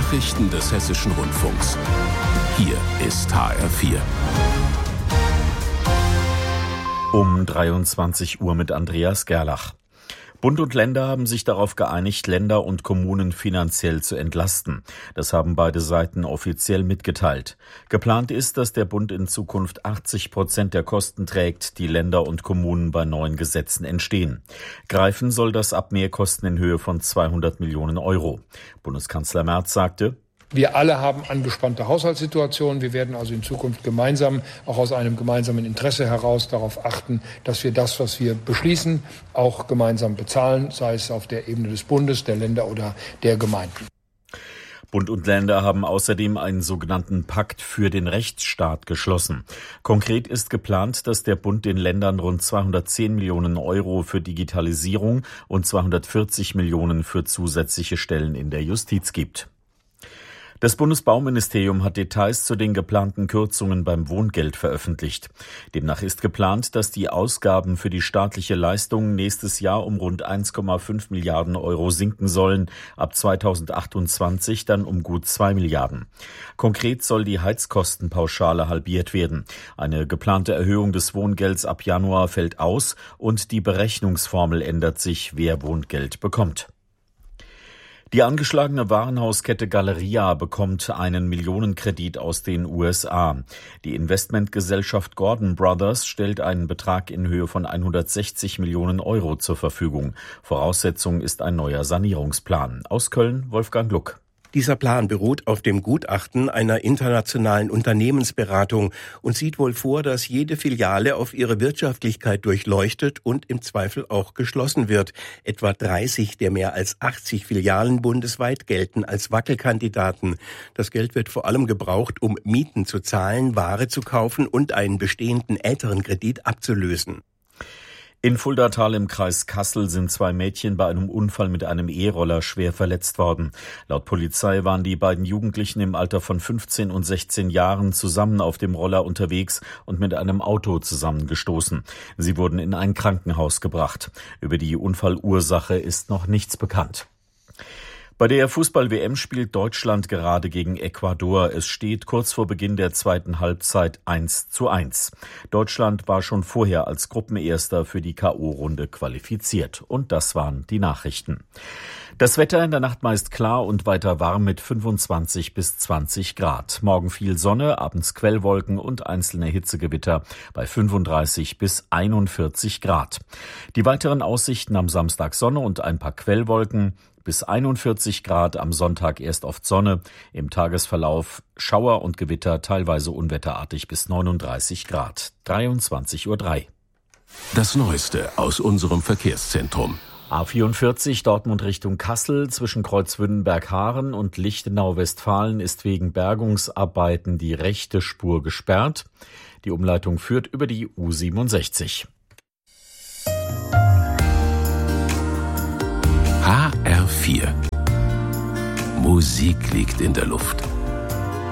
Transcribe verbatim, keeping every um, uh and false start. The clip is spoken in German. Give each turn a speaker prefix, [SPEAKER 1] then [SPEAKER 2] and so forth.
[SPEAKER 1] Nachrichten des Hessischen Rundfunks. Hier ist H R vier.
[SPEAKER 2] Um dreiundzwanzig Uhr mit Andreas Gerlach. Bund und Länder haben sich darauf geeinigt, Länder und Kommunen finanziell zu entlasten. Das haben beide Seiten offiziell mitgeteilt. Geplant ist, dass der Bund in Zukunft achtzig Prozent der Kosten trägt, die Länder und Kommunen bei neuen Gesetzen entstehen. Greifen soll das ab Mehrkosten in Höhe von zweihundert Millionen Euro. Bundeskanzler Merz sagte:
[SPEAKER 3] Wir alle haben angespannte Haushaltssituationen. Wir werden also in Zukunft gemeinsam, auch aus einem gemeinsamen Interesse heraus, darauf achten, dass wir das, was wir beschließen, auch gemeinsam bezahlen, sei es auf der Ebene des Bundes, der Länder oder der Gemeinden.
[SPEAKER 2] Bund und Länder haben außerdem einen sogenannten Pakt für den Rechtsstaat geschlossen. Konkret ist geplant, dass der Bund den Ländern rund zweihundertzehn Millionen Euro für Digitalisierung und zweihundertvierzig Millionen für zusätzliche Stellen in der Justiz gibt. Das Bundesbauministerium hat Details zu den geplanten Kürzungen beim Wohngeld veröffentlicht. Demnach ist geplant, dass die Ausgaben für die staatliche Leistung nächstes Jahr um rund eins Komma fünf Milliarden Euro sinken sollen, ab zweitausendachtundzwanzig dann um gut zwei Milliarden. Konkret soll die Heizkostenpauschale halbiert werden. Eine geplante Erhöhung des Wohngelds ab Januar fällt aus und die Berechnungsformel ändert sich, wer Wohngeld bekommt. Die angeschlagene Warenhauskette Galeria bekommt einen Millionenkredit aus den U S A. Die Investmentgesellschaft Gordon Brothers stellt einen Betrag in Höhe von hundertsechzig Millionen Euro zur Verfügung. Voraussetzung ist ein neuer Sanierungsplan. Aus Köln, Wolfgang Luck.
[SPEAKER 4] Dieser Plan beruht auf dem Gutachten einer internationalen Unternehmensberatung und sieht wohl vor, dass jede Filiale auf ihre Wirtschaftlichkeit durchleuchtet und im Zweifel auch geschlossen wird. Etwa dreißig der mehr als achtzig Filialen bundesweit gelten als Wackelkandidaten. Das Geld wird vor allem gebraucht, um Mieten zu zahlen, Ware zu kaufen und einen bestehenden älteren Kredit abzulösen.
[SPEAKER 2] In Fuldatal im Kreis Kassel sind zwei Mädchen bei einem Unfall mit einem E-Roller schwer verletzt worden. Laut Polizei waren die beiden Jugendlichen im Alter von fünfzehn und sechzehn Jahren zusammen auf dem Roller unterwegs und mit einem Auto zusammengestoßen. Sie wurden in ein Krankenhaus gebracht. Über die Unfallursache ist noch nichts bekannt. Bei der Fußball-W M spielt Deutschland gerade gegen Ecuador. Es steht kurz vor Beginn der zweiten Halbzeit eins zu eins. Deutschland war schon vorher als Gruppenerster für die K O-Runde qualifiziert. Und das waren die Nachrichten. Das Wetter in der Nacht meist klar und weiter warm mit fünfundzwanzig bis zwanzig Grad. Morgen viel Sonne, abends Quellwolken und einzelne Hitzegewitter bei fünfunddreißig bis einundvierzig Grad. Die weiteren Aussichten: am Samstag Sonne und ein paar Quellwolken. Bis einundvierzig Grad, am Sonntag erst oft Sonne, im Tagesverlauf Schauer und Gewitter, teilweise unwetterartig bis neununddreißig Grad. dreiundzwanzig Uhr drei.
[SPEAKER 1] Das Neueste aus unserem Verkehrszentrum.
[SPEAKER 2] A vierundvierzig Dortmund Richtung Kassel zwischen Kreuzwünnenberg-Haaren und Lichtenau-Westfalen ist wegen Bergungsarbeiten die rechte Spur gesperrt. Die Umleitung führt über die U siebenundsechzig.
[SPEAKER 1] H R vier. Musik liegt in der Luft.